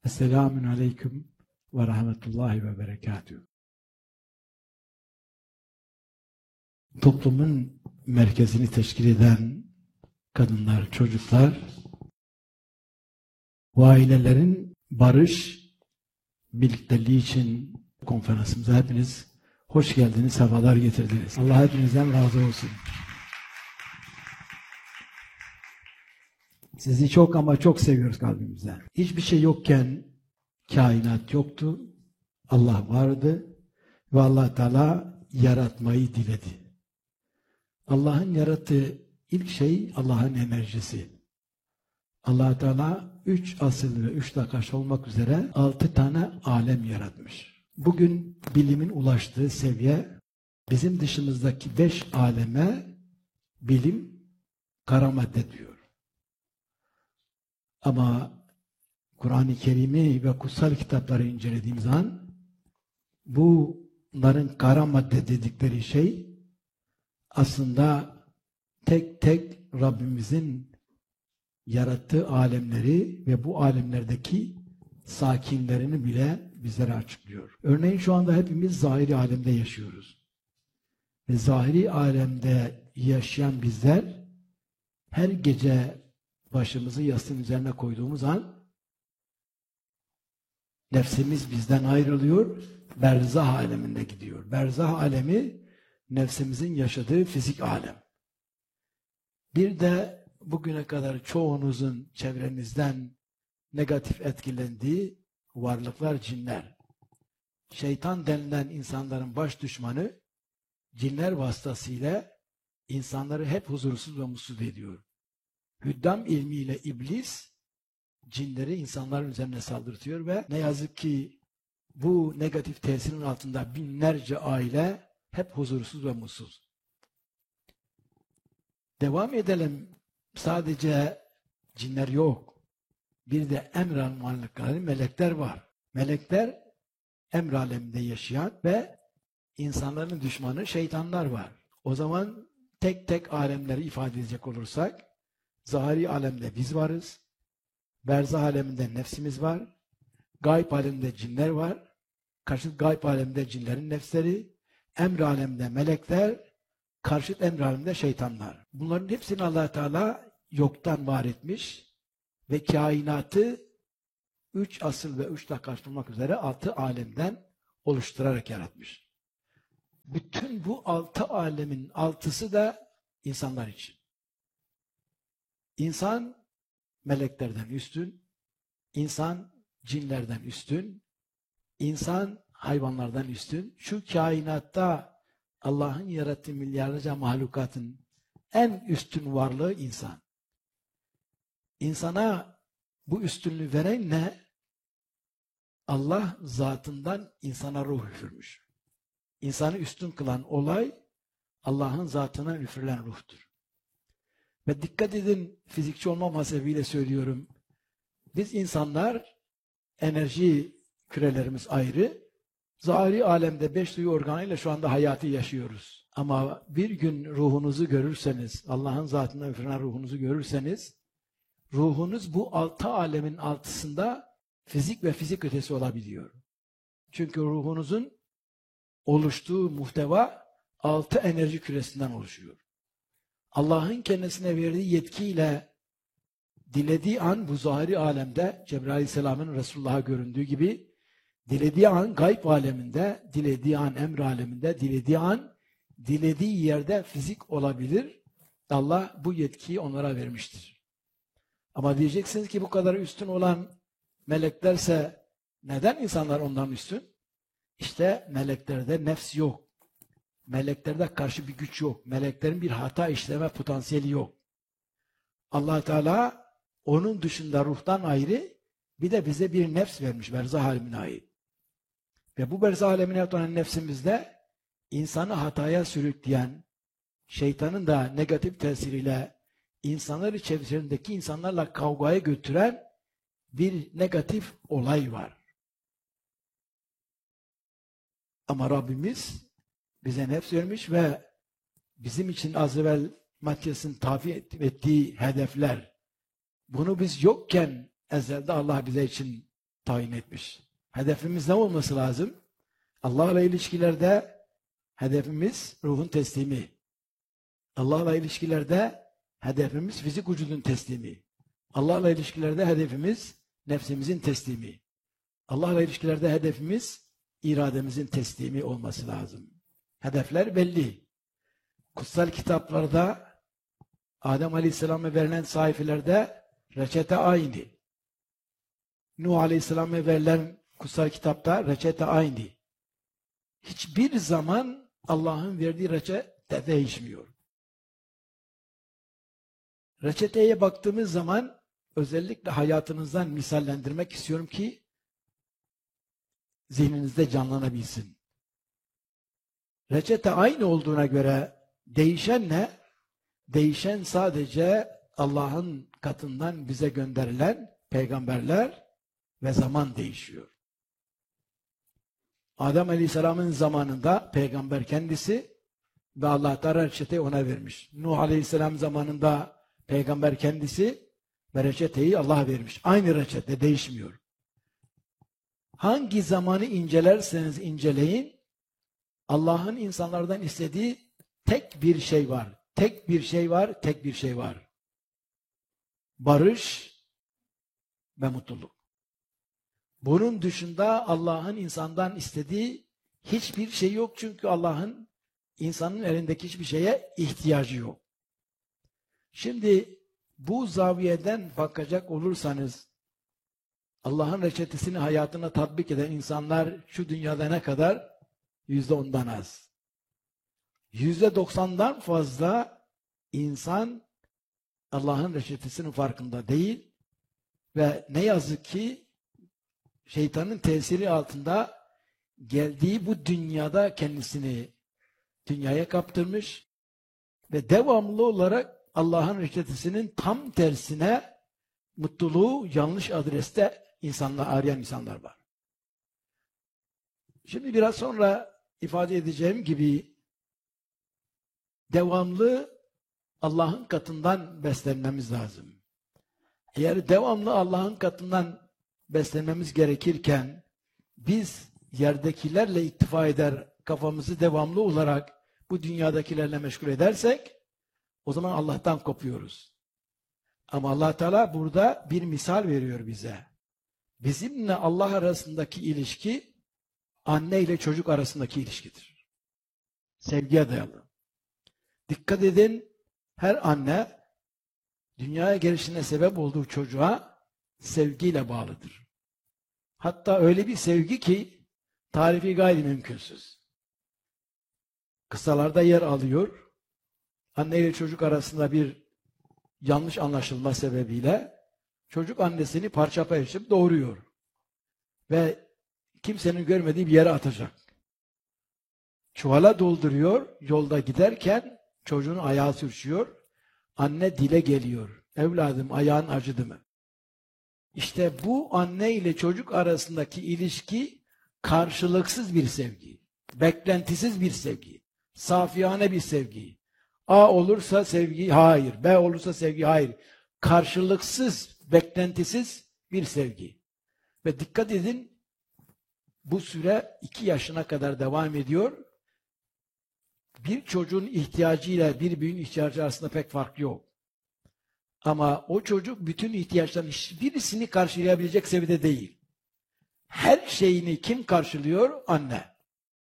Esselamun aleyküm ve rahmetullahi ve berekatühü. Toplumun merkezini teşkil eden kadınlar, çocuklar ve ailelerin barış, birlikteliği için konferansımıza hepiniz hoş geldiniz, sefalar getirdiniz. Allah hepinizden razı olsun. Sizi çok ama çok seviyoruz kalbimizden. Hiçbir şey yokken kainat yoktu, Allah vardı ve Allah Teala yaratmayı diledi. Allah'ın yarattığı ilk şey Allah'ın enerjisi. Allah Teala 3 asıl ve 3 takas olmak üzere 6 tane alem yaratmış. Bugün bilimin ulaştığı seviye bizim dışımızdaki 5 aleme bilim kara madde diyor. Ama Kur'an-ı Kerim'i ve kutsal kitapları incelediğim zaman bunların kara madde dedikleri şey aslında tek tek Rabbimizin yarattığı alemleri ve bu alemlerdeki sakinlerini bile bizlere açıklıyor. Örneğin şu anda hepimiz zahiri alemde yaşıyoruz. Ve zahiri alemde yaşayan bizler her gece başımızı yastığın üzerine koyduğumuz an nefsimiz bizden ayrılıyor, berzah alemine gidiyor. Berzah alemi nefsimizin yaşadığı fizik alem. Bir de bugüne kadar çoğunuzun çevrenizden negatif etkilendiği varlıklar cinler. Şeytan denilen insanların baş düşmanı cinler vasıtasıyla insanları hep huzursuz ve mutsuz ediyor. Hüddam ilmiyle iblis cinleri insanların üzerine saldırtıyor ve ne yazık ki bu negatif tesirin altında binlerce aile hep huzursuz ve mutsuz. Devam edelim. Sadece cinler yok. Bir de emr varlıkları, melekler var. Melekler emr aleminde yaşayan ve insanların düşmanı şeytanlar var. O zaman tek tek alemleri ifade edecek olursak zahiri alemde biz varız. Berzah aleminde nefsimiz var. Gayb aleminde cinler var. Karşıt gayb aleminde cinlerin nefsleri. Emr aleminde melekler. Karşıt emr aleminde şeytanlar. Bunların hepsini Allah Teala yoktan var etmiş ve kainatı 3 asıl ve 3 takas olmak üzere 6 alemden oluşturarak yaratmış. Bütün bu 6 alemin 6'sı da insanlar için. İnsan meleklerden üstün, insan cinlerden üstün, insan hayvanlardan üstün. Şu kainatta Allah'ın yarattığı milyarlarca mahlukatın en üstün varlığı insan. İnsana bu üstünlüğü veren ne? Allah zatından insana ruh üfürmüş. İnsanı üstün kılan olay Allah'ın zatına üfürülen ruhtur. Ve dikkat edin, fizikçi olmam hasebiyle söylüyorum. Biz insanlar enerji kürelerimiz ayrı. Zahiri alemde 5 duyu organıyla şu anda hayatı yaşıyoruz. Ama bir gün ruhunuzu görürseniz, Allah'ın zatından üfürülen ruhunuzu görürseniz, ruhunuz bu 6 alemin 6'sında fizik ve fizik ötesi olabiliyor. Çünkü ruhunuzun oluştuğu muhteva 6 enerji küresinden oluşuyor. Allah'ın kendisine verdiği yetkiyle dilediği an bu zahiri alemde Cebrail Aleyhisselam'ın Resulullah'a göründüğü gibi dilediği an gayb aleminde, dilediği an emr aleminde, dilediği an dilediği yerde fizik olabilir. Allah bu yetkiyi onlara vermiştir. Ama diyeceksiniz ki bu kadar üstün olan meleklerse neden insanlar ondan üstün? İşte meleklerde nefs yok. Meleklerde karşı bir güç yok. Meleklerin bir hata işleme potansiyeli yok. Allah Teala onun dışında ruhtan ayrı bir de bize bir nefs vermiş berzah alemine ait. Ve bu berzah alemine ait olan nefsimizde insanı hataya sürükleyen şeytanın da negatif tesiriyle insanlar içerisindeki insanlarla kavgaya götüren bir negatif olay var. Ama Rabbimiz bize nefs vermiş ve bizim için az evvel Mattiyas'ın tafi ettiği hedefler, bunu biz yokken ezelde Allah bize için tayin etmiş. Hedefimiz ne olması lazım? Allah'la ilişkilerde hedefimiz ruhun teslimi. Allah'la ilişkilerde hedefimiz fizik vücudun teslimi. Allah'la ilişkilerde hedefimiz nefsimizin teslimi. Allah'la ilişkilerde hedefimiz irademizin teslimi olması lazım. Hedefler belli. Kutsal kitaplarda Adem Aleyhisselam'a verilen sayfelerde reçete aynı. Nuh Aleyhisselam'a verilen kutsal kitapta reçete aynı. Hiçbir zaman Allah'ın verdiği reçete değişmiyor. Reçeteye baktığımız zaman özellikle hayatınızdan misallendirmek istiyorum ki zihninizde canlanabilsin. Reçete aynı olduğuna göre değişen ne? Değişen sadece Allah'ın katından bize gönderilen peygamberler ve zaman değişiyor. Adem Aleyhisselam'ın zamanında peygamber kendisi ve Allah Teala reçeteyi ona vermiş. Nuh Aleyhisselam zamanında peygamber kendisi ve reçeteyi Allah vermiş. Aynı reçete değişmiyor. Hangi zamanı incelerseniz inceleyin, Allah'ın insanlardan istediği tek bir şey var. Tek bir şey var, tek bir şey var. Barış ve mutluluk. Bunun dışında Allah'ın insandan istediği hiçbir şey yok. Çünkü Allah'ın insanın elindeki hiçbir şeye ihtiyacı yok. Şimdi bu zaviyeden bakacak olursanız Allah'ın reçetesini hayatına tatbik eden insanlar şu dünyada ne kadar? %10'dan az. %90'dan fazla insan Allah'ın reçetesinin farkında değil ve ne yazık ki şeytanın tesiri altında geldiği bu dünyada kendisini dünyaya kaptırmış ve devamlı olarak Allah'ın reçetesinin tam tersine mutluluğu yanlış adreste arayan insanlar var. Şimdi biraz sonra ifade edeceğim gibi devamlı Allah'ın katından beslenmemiz lazım. Eğer devamlı Allah'ın katından beslenmemiz gerekirken biz yerdekilerle iktifa eder, kafamızı devamlı olarak bu dünyadakilerle meşgul edersek o zaman Allah'tan kopuyoruz. Ama Allah Teala burada bir misal veriyor bize. Bizimle Allah arasındaki ilişki anne ile çocuk arasındaki ilişkidir. Sevgiye dayalı. Dikkat edin, her anne dünyaya gelişine sebep olduğu çocuğa sevgiyle bağlıdır. Hatta öyle bir sevgi ki tarifi gayri mümkünsüz. Kıssalarda yer alıyor. Anne ile çocuk arasında bir yanlış anlaşılma sebebiyle çocuk annesini parça parça doğuruyor. Ve kimsenin görmediği bir yere atacak. Çuvala dolduruyor, yolda giderken çocuğun ayağı sürçüyor. Anne dile geliyor. Evladım ayağın acıdı mı? İşte bu anne ile çocuk arasındaki ilişki karşılıksız bir sevgi. Beklentisiz bir sevgi. Safiyane bir sevgi. A olursa sevgi hayır. B olursa sevgi hayır. Karşılıksız, beklentisiz bir sevgi. Ve dikkat edin, bu süre 2 yaşına kadar devam ediyor. Bir çocuğun ihtiyacıyla bir büyüğün ihtiyacı arasında pek fark yok. Ama o çocuk bütün ihtiyaçların hiçbirisini karşılayabilecek seviyede değil. Her şeyini kim karşılıyor? Anne.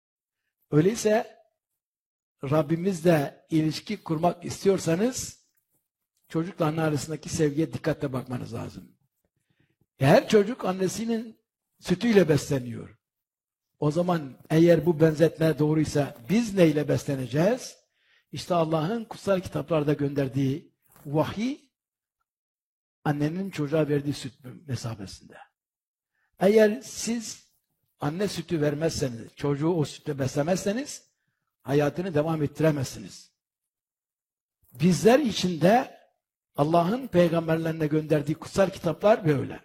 Öyleyse Rabbimizle ilişki kurmak istiyorsanız çocukların arasındaki sevgiye dikkatle bakmanız lazım. Her çocuk annesinin sütüyle besleniyor. O zaman eğer bu benzetme doğruysa biz neyle besleneceğiz? İşte Allah'ın kutsal kitaplarda gönderdiği vahiy annenin çocuğa verdiği süt mesabesinde. Eğer siz anne sütü vermezseniz, çocuğu o sütle beslemezseniz hayatını devam ettiremezsiniz. Bizler için de Allah'ın peygamberlerine gönderdiği kutsal kitaplar böyle.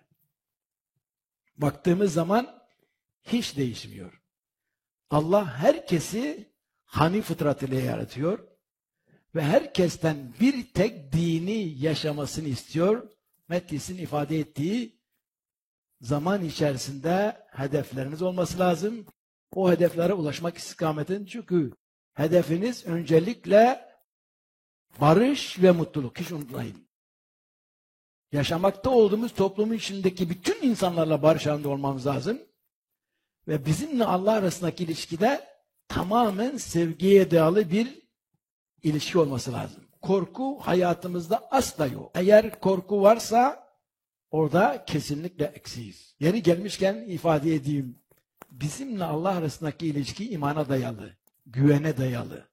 Baktığımız zaman hiç değişmiyor. Allah herkesi hani fıtrat ile yaratıyor ve herkesten bir tek dini yaşamasını istiyor. Metnis'in ifade ettiği zaman içerisinde hedefleriniz olması lazım. O hedeflere ulaşmak istikametin, çünkü hedefiniz öncelikle barış ve mutluluk. Hiç unutmayın. Yaşamakta olduğumuz toplumun içindeki bütün insanlarla barış halinde olmamız lazım. Ve bizimle Allah arasındaki ilişkide tamamen sevgiye dayalı bir ilişki olması lazım. Korku hayatımızda asla yok. Eğer korku varsa orada kesinlikle eksiyiz. Yeri gelmişken ifade edeyim. Bizimle Allah arasındaki ilişki imana dayalı, güvene dayalı.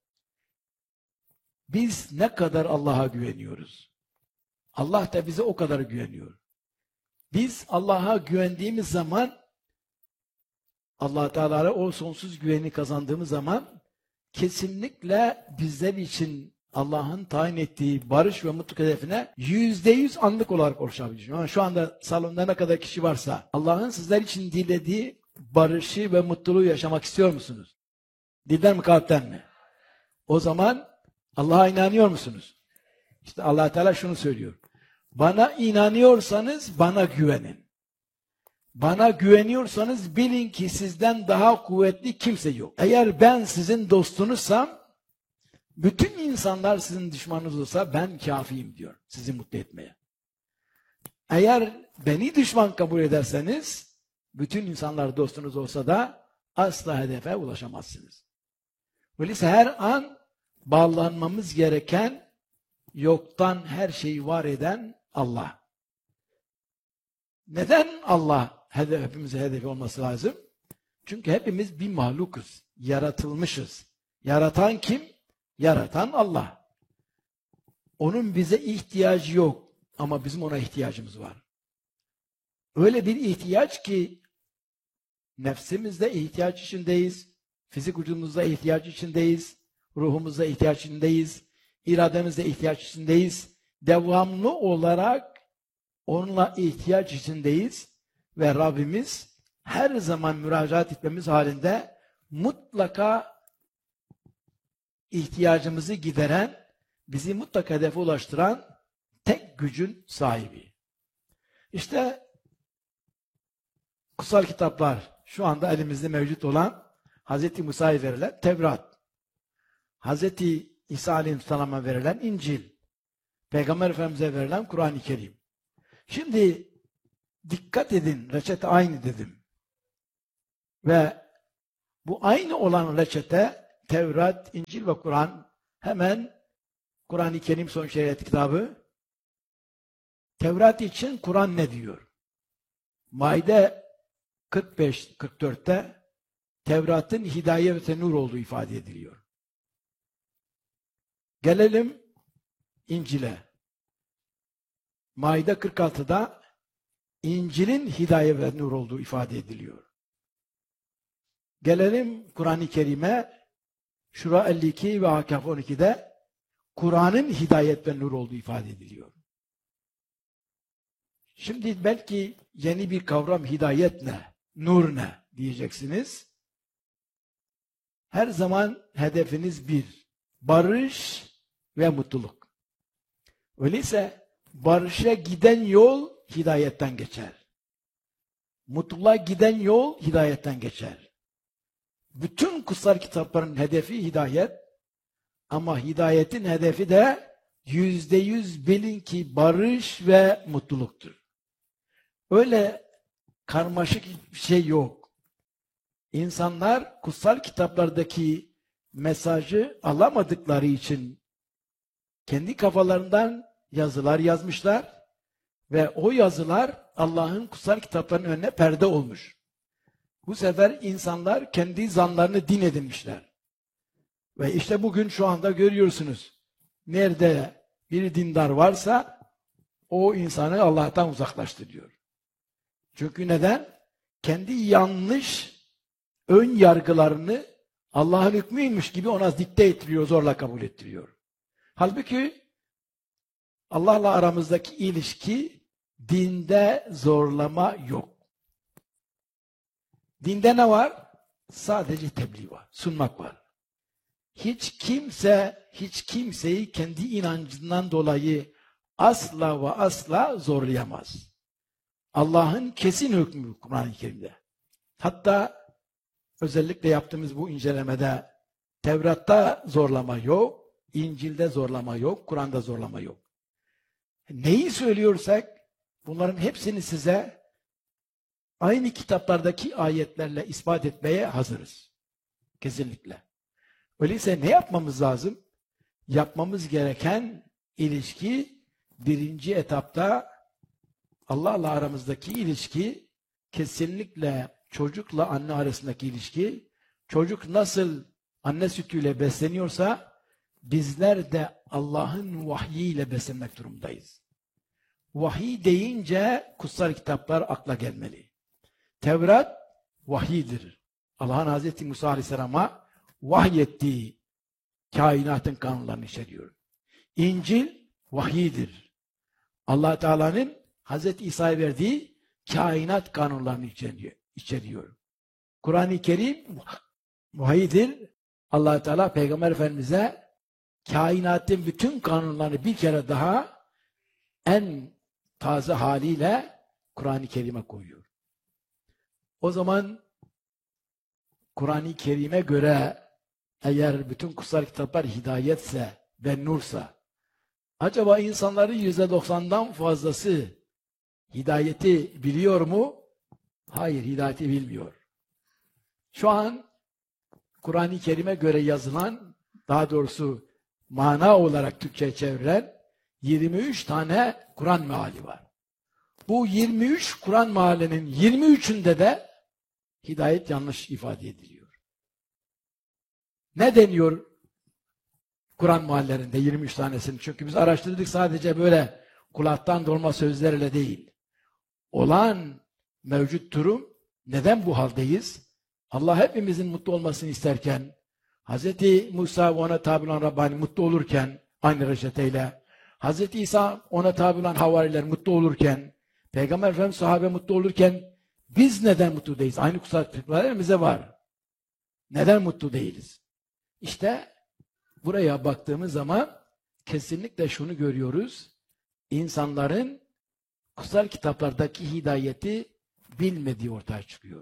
Biz ne kadar Allah'a güveniyoruz? Allah da bize o kadar güveniyor. Biz Allah'a güvendiğimiz zaman, Allah Teala'ya o sonsuz güveni kazandığımız zaman kesinlikle bizler için Allah'ın tayin ettiği barış ve mutluluk hedefine %100 anlık olarak ulaşabilir. Yani şu anda salonda ne kadar kişi varsa Allah'ın sizler için dilediği barışı ve mutluluğu yaşamak istiyor musunuz? Dilden mi, kalpten mi? O zaman Allah'a inanıyor musunuz? İşte Allah Teala şunu söylüyor. Bana inanıyorsanız bana güvenin. Bana güveniyorsanız bilin ki sizden daha kuvvetli kimse yok. Eğer ben sizin dostunuzsam, bütün insanlar sizin düşmanınız olsa ben kafiyim diyor sizi mutlu etmeye. Eğer beni düşman kabul ederseniz, bütün insanlar dostunuz olsa da asla hedefe ulaşamazsınız. Öyleyse her an bağlanmamız gereken, yoktan her şeyi var eden Allah. Neden Allah hepimize hedefi olması lazım? Çünkü hepimiz bir mahlukuz, yaratılmışız. Yaratan kim? Yaratan Allah. Onun bize ihtiyacı yok ama bizim ona ihtiyacımız var. Öyle bir ihtiyaç ki nefsimizde ihtiyaç içindeyiz, fizik vücudumuzda ihtiyaç içindeyiz, ruhumuzda ihtiyaç içindeyiz, irademizde ihtiyaç içindeyiz. Devamlı olarak onunla ihtiyaç içindeyiz ve Rabbimiz her zaman müracaat etmemiz halinde mutlaka ihtiyacımızı gideren, bizi mutlaka hedefe ulaştıran tek gücün sahibi. İşte kutsal kitaplar, şu anda elimizde mevcut olan Hz. Musa'ya verilen Tevrat, Hz. İsa Aleyhisselam'a verilen İncil, Peygamber Efendimiz'e verilen Kur'an-ı Kerim. Şimdi dikkat edin, reçete aynı dedim. Ve bu aynı olan reçete, Tevrat, İncil ve Kur'an, hemen Kur'an-ı Kerim son şeriat kitabı. Tevrat için Kur'an ne diyor? Maide 45-44'te Tevrat'ın hidayet ve nur olduğu ifade ediliyor. Gelelim İncil'e. Maide 46'da İncil'in hidayet ve nur olduğu ifade ediliyor. Gelelim Kur'an-ı Kerim'e. Şura 52 ve Hakaf 12'de Kur'an'ın hidayet ve nur olduğu ifade ediliyor. Şimdi belki yeni bir kavram, hidayet ne, nur ne diyeceksiniz. Her zaman hedefiniz bir, barış ve mutluluk. Öyleyse barışa giden yol hidayetten geçer. Mutluluğa giden yol hidayetten geçer. Bütün kutsal kitapların hedefi hidayet, ama hidayetin hedefi de %100 bilin ki barış ve mutluluktur. Öyle karmaşık bir şey yok. İnsanlar kutsal kitaplardaki mesajı alamadıkları için kendi kafalarından yazılar yazmışlar ve o yazılar Allah'ın kutsal kitaplarının önüne perde olmuş. Bu sefer insanlar kendi zanlarını din edinmişler. Ve işte bugün şu anda görüyorsunuz. Nerede bir dindar varsa o insanı Allah'tan uzaklaştırıyor. Çünkü neden? Kendi yanlış ön yargılarını Allah'ın hükmüymüş gibi ona dikte ettiriyor, zorla kabul ettiriyor. Halbuki Allah'la aramızdaki ilişki, dinde zorlama yok. Dinde ne var? Sadece tebliğ var, sunmak var. Hiç kimseyi kendi inancından dolayı asla ve asla zorlayamaz. Allah'ın kesin hükmü Kur'an-ı Kerim'de. Hatta özellikle yaptığımız bu incelemede Tevrat'ta zorlama yok, İncil'de zorlama yok, Kur'an'da zorlama yok. Neyi söylüyorsak bunların hepsini size aynı kitaplardaki ayetlerle ispat etmeye hazırız. Kesinlikle. Öyleyse ne yapmamız lazım? Yapmamız gereken ilişki birinci etapta Allah'la aramızdaki ilişki, kesinlikle çocukla anne arasındaki ilişki. Çocuk nasıl anne sütüyle besleniyorsa bizler de Allah'ın vahyiyle beslenmek durumundayız. Vahiy deyince kutsal kitaplar akla gelmeli. Tevrat vahiydir. Allah'ın Hazreti Musa Aleyhisselam'a vahyettiği kainatın kanunlarını içeriyor. İncil vahiydir. Allah Teala'nın Hazreti İsa'ya verdiği kainat kanunlarını içeriyor. Kur'an-ı Kerim vahiydir. Allah Teala Peygamber Efendimiz'e kainatın bütün kanunlarını bir kere daha en taze haliyle Kur'an-ı Kerim'e koyuyor. O zaman Kur'an-ı Kerim'e göre eğer bütün kutsal kitaplar hidayetse ve nursa, acaba insanların %90'dan fazlası hidayeti biliyor mu? Hayır, hidayeti bilmiyor. Şu an Kur'an-ı Kerim'e göre yazılan, daha doğrusu mana olarak Türkçe'ye çevrilen 23 tane Kur'an meali var. Bu 23 Kur'an mealinin 23'ünde de hidayet yanlış ifade ediliyor. Ne deniyor Kur'an meallerinde 23 tanesini? Çünkü biz araştırdık, sadece böyle kulaktan dolma sözlerle değil. Olan mevcut durum, neden bu haldeyiz? Allah hepimizin mutlu olmasını isterken, Hz. Musa ve ona tabi olan Rabbani mutlu olurken, aynı reçeteyle, Hz. İsa ona tabi olan havariler mutlu olurken, Peygamber Efendimiz sahabe mutlu olurken, biz neden mutlu değiliz? Aynı kutsal kitaplar elimize var. Neden mutlu değiliz? İşte buraya baktığımız zaman kesinlikle şunu görüyoruz. İnsanların kutsal kitaplardaki hidayeti bilmediği ortaya çıkıyor.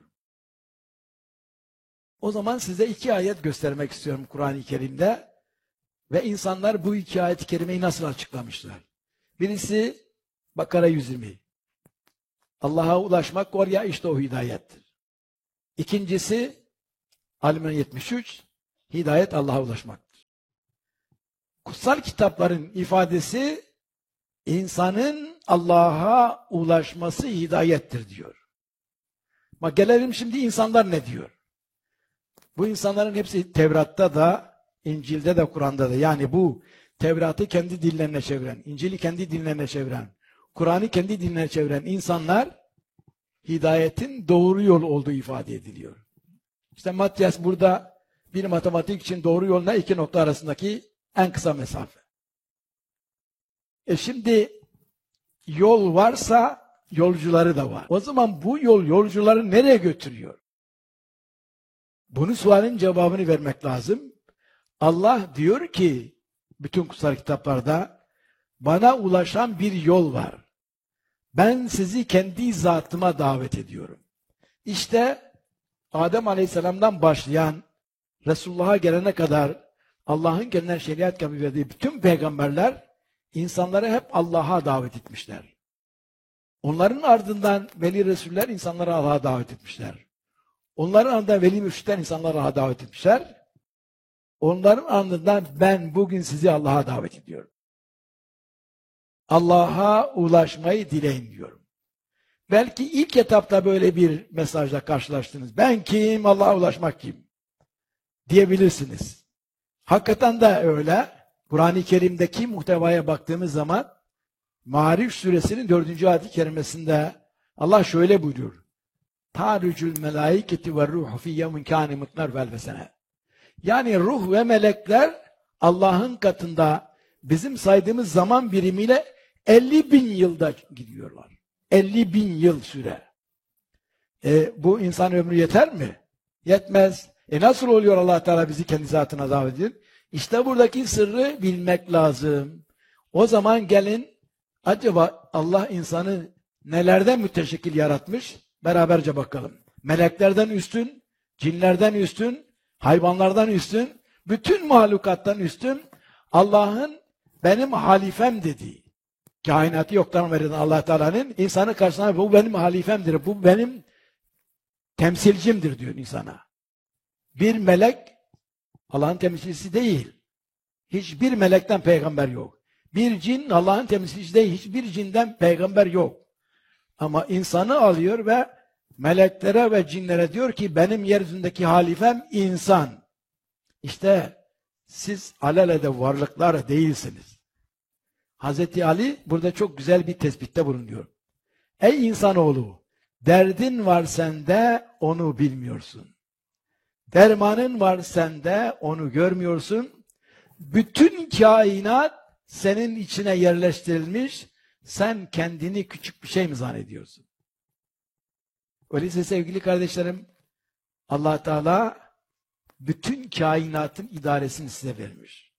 O zaman size 2 ayet göstermek istiyorum Kur'an-ı Kerim'de ve insanlar bu 2 ayet-i kerimeyi nasıl açıklamışlar. Birisi Bakara 120. Allah'a ulaşmak var ya, işte o hidayettir. İkincisi Ali-İmran 73. Hidayet Allah'a ulaşmaktır. Kutsal kitapların ifadesi insanın Allah'a ulaşması hidayettir diyor. Bak gelelim şimdi insanlar ne diyor? Bu insanların hepsi Tevrat'ta da, İncil'de de, Kur'an'da da, yani bu Tevrat'ı kendi dillerine çeviren, İncil'i kendi dillerine çeviren, Kur'an'ı kendi dillerine çeviren insanlar hidayetin doğru yol olduğu ifade ediliyor. İşte Matthias burada bir matematik için doğru yoluna 2 nokta arasındaki en kısa mesafe. Şimdi yol varsa yolcuları da var. O zaman bu yol yolcuları nereye götürüyor? Bunu sualin cevabını vermek lazım. Allah diyor ki bütün kutsal kitaplarda bana ulaşan bir yol var. Ben sizi kendi zatıma davet ediyorum. İşte Adem Aleyhisselam'dan başlayan Resulullah'a gelene kadar Allah'ın kendine şeriat kabul verdiği bütün peygamberler insanları hep Allah'a davet etmişler. Onların ardından veli resuller insanları Allah'a davet etmişler. Onların ardından veli mürşitler insanları Allah'a davet etmişler. Onların ardından ben bugün sizi Allah'a davet ediyorum. Allah'a ulaşmayı dileyin diyorum. Belki ilk etapta böyle bir mesajla karşılaştınız. Ben kim, Allah'a ulaşmak kim? Diyebilirsiniz. Hakikaten de öyle. Kur'an-ı Kerim'deki muhtevaya baktığımız zaman Ma'ariç suresinin 4. ayet-i kerimesinde Allah şöyle buyuruyor. Taricül melaiketi ve ruhu fi yevmin kâne mutnar velvesene. Yani ruh ve melekler Allah'ın katında bizim saydığımız zaman birimiyle 50.000 yılda gidiyorlar. 50.000 yıl süre. Bu insan ömrü yeter mi? Yetmez. Nasıl oluyor Allah Teala bizi kendi zatına davet ediyor? İşte buradaki sırrı bilmek lazım. O zaman gelin, acaba Allah insanı nelerden müteşekkil yaratmış? Beraberce bakalım. Meleklerden üstün, cinlerden üstün, hayvanlardan üstün, bütün mahlukattan üstün, Allah'ın benim halifem dediği, kainatı yoktan veren Allah Teala'nın insanı karşısına bu benim halifemdir, bu benim temsilcimdir diyor insana. Bir melek Allah'ın temsilcisi değil. Hiçbir melekten peygamber yok. Bir cin Allah'ın temsilcisi değil. Hiçbir cinden peygamber yok. Ama insanı alıyor ve meleklere ve cinlere diyor ki benim yeryüzündeki halifem insan. İşte siz alelade varlıklar değilsiniz. Hazreti Ali burada çok güzel bir tespitte bulunuyor. Ey insanoğlu, derdin var sende, onu bilmiyorsun. Dermanın var sende, onu görmüyorsun. Bütün kainat senin içine yerleştirilmiş, sen kendini küçük bir şey mi zannediyorsun? Öyleyse sevgili kardeşlerim, Allah Teala bütün kainatın idaresini size vermiş.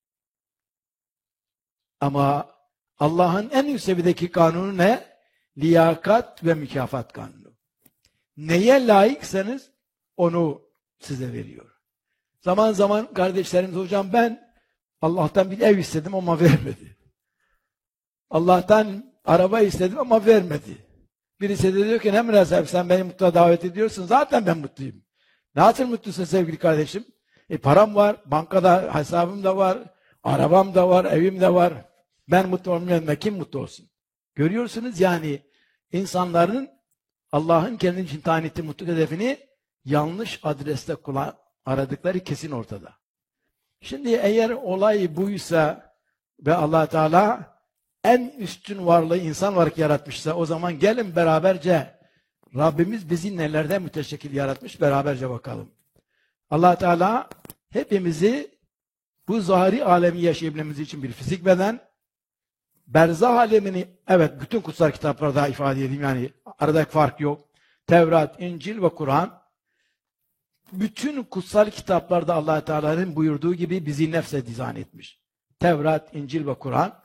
Ama Allah'ın en üst seviyedeki kanunu ne? Liyakat ve mükafat kanunu. Neye layıksanız onu size veriyor. Zaman zaman kardeşlerimiz, hocam ben Allah'tan bir ev istedim ama vermedi. Allah'tan araba istedim ama vermedi. Birisi de diyor ki ne münasebet sen beni mutluğa davet ediyorsun, zaten ben mutluyum. Nasıl mutlusun sevgili kardeşim? Param var, bankada hesabım da var, arabam da var, evim de var. Ben mutlu olmayan kim mutlu olsun? Görüyorsunuz yani insanların Allah'ın kendini için tayin ettiği mutluluk hedefini yanlış adreste aradıkları kesin ortada. Şimdi eğer olay buysa ve Allah Teala en üstün varlığı insan olarak yaratmışsa o zaman gelin beraberce Rabbimiz bizi nelerden müteşekkil yaratmış beraberce bakalım. Allah Teala hepimizi bu zahiri alemi yaşayabilmemiz için bir fizik beden, berzah alemini evet bütün kutsal kitaplarda ifade edeyim yani aradaki fark yok. Tevrat, İncil ve Kur'an bütün kutsal kitaplarda Allah Teala'nın buyurduğu gibi bizi nefse dizayn etmiş. Tevrat, İncil ve Kur'an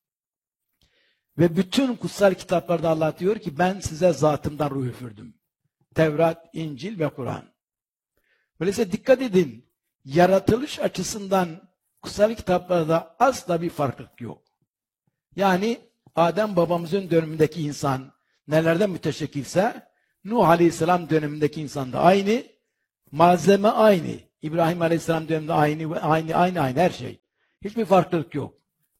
ve bütün kutsal kitaplarda Allah diyor ki ben size zatımdan ruh üfürdüm. Tevrat, İncil ve Kur'an. Öyleyse dikkat edin. Yaratılış açısından kutsal kitaplarda asla bir farklılık yok. Yani Adem babamızın dönemindeki insan nelerden müteşekkilse Nuh Aleyhisselam dönemindeki insan da aynı. Malzeme aynı. İbrahim Aleyhisselam döneminde aynı her şey. Hiçbir farklılık yok.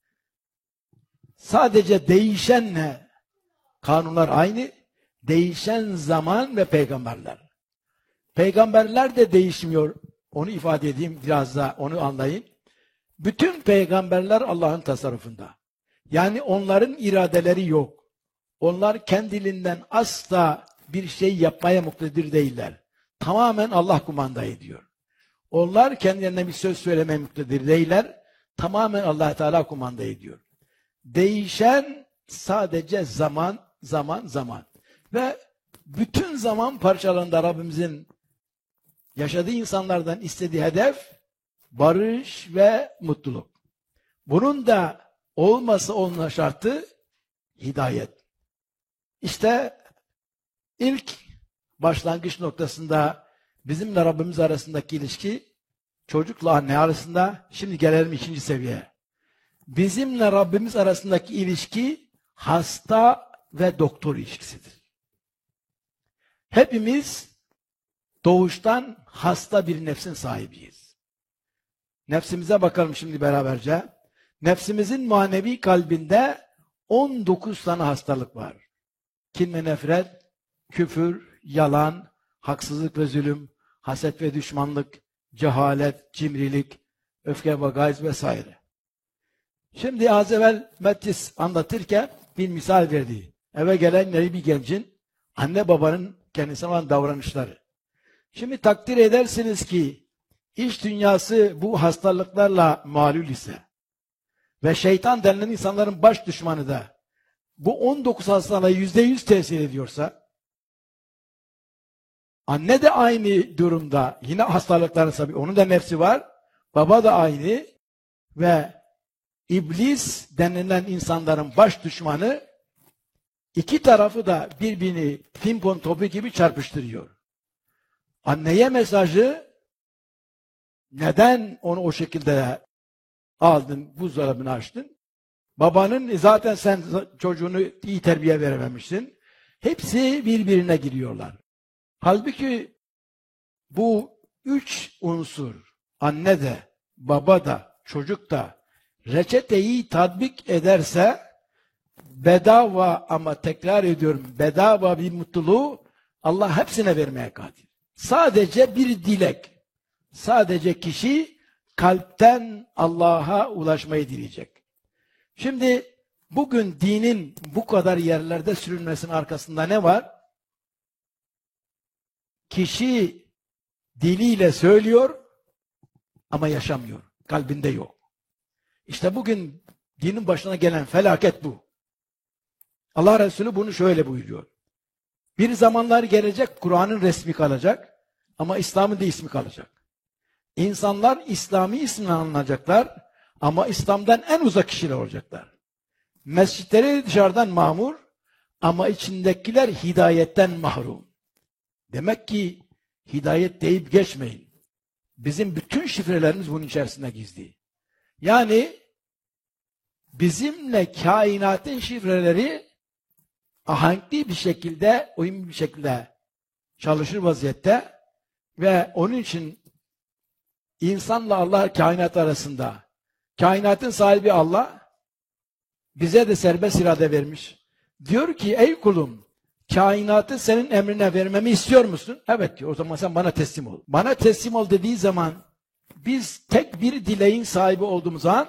Sadece değişen ne? Kanunlar aynı. Değişen zaman ve peygamberler. Peygamberler de değişmiyor. Onu ifade edeyim biraz da onu anlayın. Bütün peygamberler Allah'ın tasarrufunda. Yani onların iradeleri yok. Onlar kendiliğinden asla bir şey yapmaya muktedir değiller. Tamamen Allah kumanda ediyor. Onlar kendilerine bir söz söylemeye muktedir değiller. Tamamen Allah Teala kumanda ediyor. Değişen sadece zaman. Ve bütün zaman parçalarında Rabbimizin yaşadığı insanlardan istediği hedef barış ve mutluluk. Bunun da olma şartı hidayet. İşte ilk başlangıç noktasında bizimle Rabbimiz arasındaki ilişki çocukla anne arasında. Şimdi gelelim ikinci seviyeye. Bizimle Rabbimiz arasındaki ilişki hasta ve doktor ilişkisidir. Hepimiz doğuştan hasta bir nefsin sahibiyiz. Nefsimize bakalım şimdi beraberce. Nefsimizin manevi kalbinde 19 tane hastalık var. Kin ve nefret, küfür, yalan, haksızlık ve zulüm, haset ve düşmanlık, cehalet, cimrilik, öfke ve gayz vesaire. Şimdi az evvel Mettis anlatırken bir misal verdi. Eve gelen bir gencin anne babanın kendisine olan davranışları. Şimdi takdir edersiniz ki iş dünyası bu hastalıklarla malul ise ve şeytan denilen insanların baş düşmanı da bu 19 hastalığa %100 tesir ediyorsa anne de aynı durumda yine hastalıkların sahibi. Onun da nefsi var. Baba da aynı ve İblis denilen insanların baş düşmanı İki tarafı da birbirini pimpon topu gibi çarpıştırıyor. Anneye mesajı, neden onu o şekilde aldın, buzdolabını açtın? Babanın, zaten sen çocuğunu iyi terbiye verememişsin. Hepsi birbirine giriyorlar. Halbuki bu üç unsur, anne de, baba da, çocuk da reçeteyi tatbik ederse bedava, ama tekrar ediyorum, bedava bir mutluluğu Allah hepsine vermeye kadir. Sadece bir dilek. Sadece kişi kalpten Allah'a ulaşmayı dileyecek. Şimdi bugün dinin bu kadar yerlerde sürülmesinin arkasında ne var? Kişi diliyle söylüyor ama yaşamıyor. Kalbinde yok. İşte bugün dinin başına gelen felaket bu. Allah Resulü bunu şöyle buyuruyor. Bir zamanlar gelecek, Kur'an'ın resmi kalacak ama İslam'ın da ismi kalacak. İnsanlar İslami ismini anlayacaklar ama İslam'dan en uzak kişiler olacaklar. Mescitleri dışarıdan mamur ama içindekiler hidayetten mahrum. Demek ki hidayet deyip geçmeyin. Bizim bütün şifrelerimiz bunun içerisinde gizli. Yani bizimle kainatın şifreleri ahenkli bir şekilde, uyumlu bir şekilde çalışır vaziyette ve onun için insanla Allah, kainat arasında, kainatın sahibi Allah bize de serbest irade vermiş. Diyor ki, ey kulum, kainatı senin emrine vermemi istiyor musun? Evet diyor, o zaman sen bana teslim ol. Bana teslim ol dediği zaman biz tek bir dileğin sahibi olduğumuz an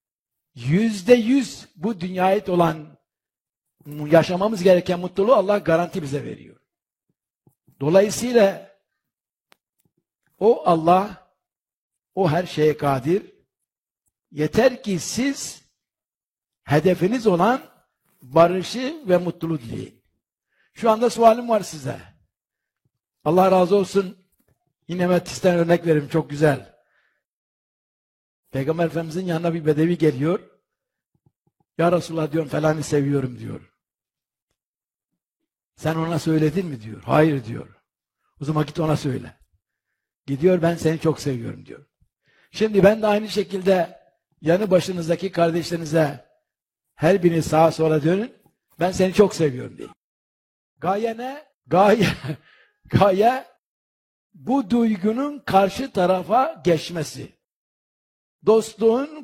%100 bu dünyaya ait olan yaşamamız gereken mutluluğu Allah garanti bize veriyor. Dolayısıyla o Allah, o her şeye kadir. Yeter ki siz hedefiniz olan barışı ve mutluluğu dileyin. Şu anda sualim var size. Allah razı olsun. Yine Metis'ten örnek vereyim, çok güzel. Peygamber Efendimiz'in yanına bir bedevi geliyor. Ya Resulullah diyor, falanı seviyorum diyor. Sen ona söyledin mi diyor. Hayır diyor. O zaman git ona söyle. Gidiyor, ben seni çok seviyorum diyor. Şimdi ben de aynı şekilde yanı başınızdaki kardeşlerinize her biriniz sağa sola dönün. Ben seni çok seviyorum diye. Gaye ne? Gaye bu duygunun karşı tarafa geçmesi. Dostluğun